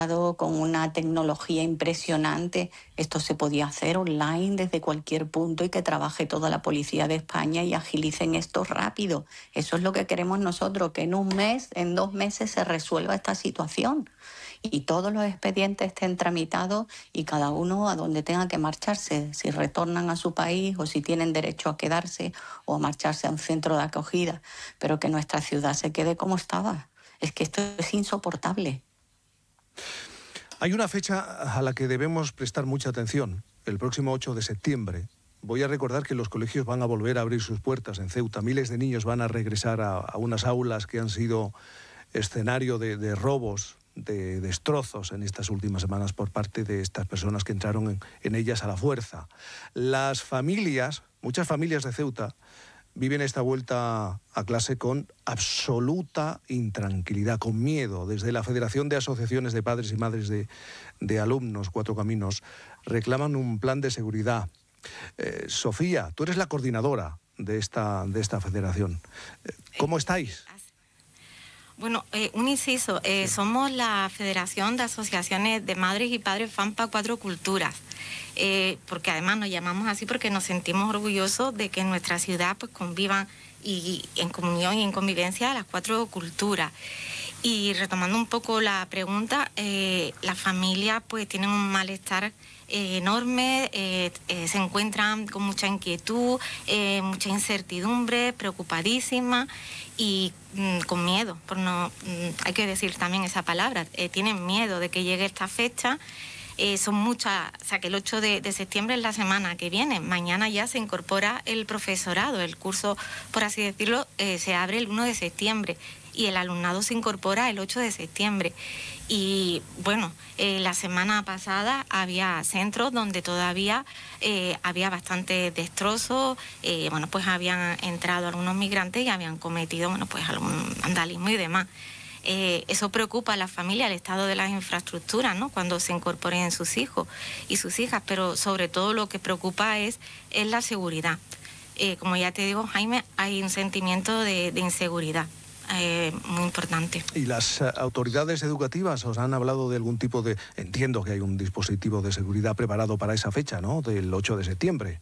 con una tecnología impresionante. Esto se podía hacer online desde cualquier punto y que trabaje toda la policía de España y agilicen esto rápido. Eso es lo que queremos nosotros, que en un mes, en 2 meses se resuelva esta situación y todos los expedientes estén tramitados y cada uno a donde tenga que marcharse, si retornan a su país o si tienen derecho a quedarse o a marcharse a un centro de acogida, pero que nuestra ciudad se quede como estaba. Es que esto es insoportable. Hay una fecha a la que debemos prestar mucha atención, el próximo 8 de septiembre. Voy a recordar que los colegios van a volver a abrir sus puertas en Ceuta. Miles de niños van a regresar a unas aulas que han sido escenario de robos, de destrozos en estas últimas semanas por parte de estas personas que entraron en ellas a la fuerza. Las familias, muchas familias de Ceuta, viven esta vuelta a clase con absoluta intranquilidad, con miedo. Desde la Federación de Asociaciones de Padres y Madres de Alumnos, Cuatro Caminos, reclaman un plan de seguridad. Sofía, tú eres la coordinadora de esta federación. ¿Cómo estáis? Bueno, un inciso, somos la Federación de Asociaciones de Madres y Padres FAMPA Cuatro Culturas, porque además nos llamamos así porque nos sentimos orgullosos de que en nuestra ciudad pues convivan y en comunión y en convivencia las cuatro culturas. Y retomando un poco la pregunta, las familias pues tienen un malestar enorme, se encuentran con mucha inquietud, mucha incertidumbre, preocupadísimas y con miedo, por no, hay que decir también esa palabra, tienen miedo de que llegue esta fecha. Son muchas, o sea que el 8 de septiembre es la semana que viene, mañana ya se incorpora el profesorado, el curso, por así decirlo, se abre el 1 de septiembre y el alumnado se incorpora el 8 de septiembre. Y bueno, la semana pasada había centros donde todavía había bastante destrozo, bueno, pues habían entrado algunos migrantes y habían cometido, bueno, pues algún vandalismo y demás. Eso preocupa a las familias, el estado de las infraestructuras, ¿no? Cuando se incorporen sus hijos y sus hijas, pero sobre todo lo que preocupa es la seguridad. Como ya te digo, Jaime, hay un sentimiento de inseguridad muy importante. ¿Y las autoridades educativas os han hablado de algún tipo de... Entiendo que hay un dispositivo de seguridad preparado para esa fecha, ¿no? Del 8 de septiembre.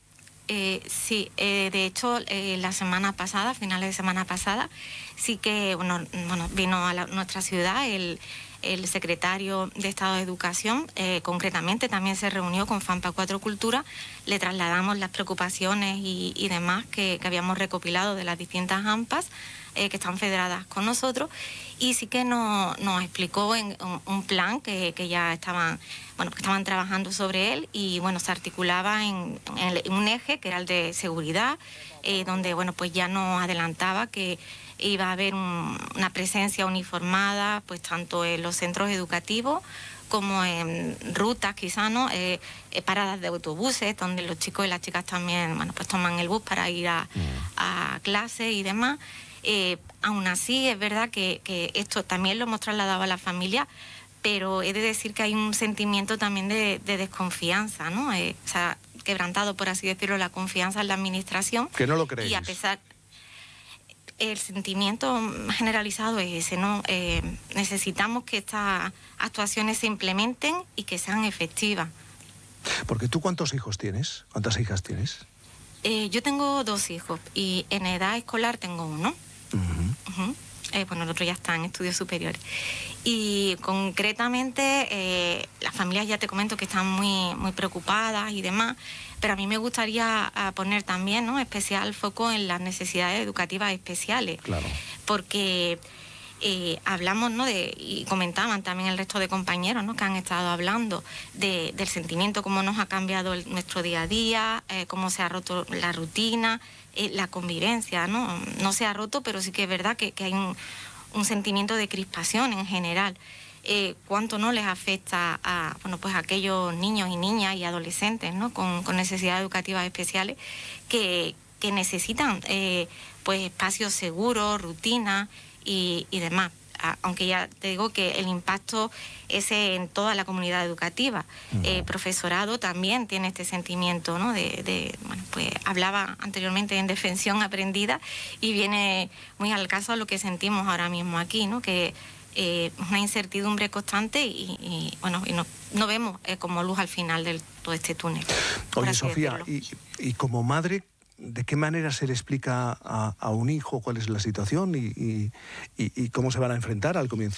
Sí, de hecho, la semana pasada, finales de semana pasada, sí que vino a nuestra ciudad el secretario de Estado de Educación, concretamente también se reunió con FAMPA Cuatro Culturas, le trasladamos las preocupaciones y demás que habíamos recopilado de las distintas AMPAs que están federadas con nosotros, y sí que nos explicó en un plan que ya estaban, bueno, que estaban trabajando sobre él, y bueno, se articulaba en un eje que era el de seguridad, donde bueno, pues ya nos adelantaba que iba a haber una presencia uniformada, pues tanto en los centros educativos como en rutas, quizás, ¿no? Paradas de autobuses, donde los chicos y las chicas también, bueno, pues toman el bus para ir a clase y demás. Aún así, es verdad que esto también lo hemos trasladado a la familia, pero he de decir que hay un sentimiento también de desconfianza, ¿no? O sea, quebrantado, por así decirlo, la confianza en la administración. Que no lo creéis. Y a pesar... El sentimiento generalizado es ese, ¿no? Necesitamos que estas actuaciones se implementen y que sean efectivas. Porque tú, ¿cuántos hijos tienes? ¿Cuántas hijas tienes? Yo tengo 2 hijos y en edad escolar tengo uno. Bueno, el otro ya está en estudios superiores. Y concretamente, las familias, ya te comento, que están muy preocupadas y demás, pero a mí me gustaría poner también, ¿no?, especial foco en las necesidades educativas especiales. Claro. Porque hablamos, ¿no?, y comentaban también el resto de compañeros, ¿no?, que han estado hablando del sentimiento, cómo nos ha cambiado nuestro día a día, cómo se ha roto la rutina, la convivencia, ¿no? No se ha roto, pero sí que es verdad que hay un sentimiento de crispación en general. Cuánto no les afecta a, bueno, pues a aquellos niños y niñas y adolescentes, ¿no?, con necesidades educativas especiales que necesitan pues espacios seguros, rutinas y demás. Aunque ya te digo que el impacto es en toda la comunidad educativa. Profesorado también tiene este sentimiento, ¿no?, bueno, pues hablaba anteriormente de indefensión aprendida y viene muy al caso a lo que sentimos ahora mismo aquí, ¿no?, que una incertidumbre constante y no vemos como luz al final de todo este túnel. Oye, Sofía, y como madre, ¿de qué manera se le explica a un hijo cuál es la situación y cómo se van a enfrentar al comienzo